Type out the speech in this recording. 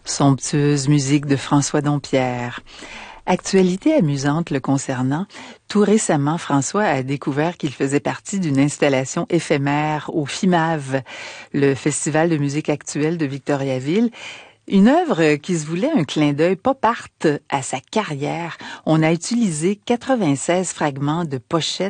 Somptueuse musique de François Dompierre. Actualité amusante le concernant, tout récemment, François a découvert qu'il faisait partie d'une installation éphémère au FIMAV, le Festival de musique actuelle de Victoriaville. Une œuvre qui se voulait un clin d'œil pop art à sa carrière. On a utilisé 96 fragments de pochettes